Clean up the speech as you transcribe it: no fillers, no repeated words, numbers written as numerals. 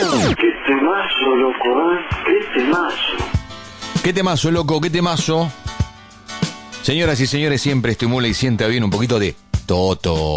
Qué temazo, loco, ¿eh? Qué temazo. Qué temazo, loco, qué temazo. Señoras y señores, siempre estimula y sienta bien un poquito de Toto.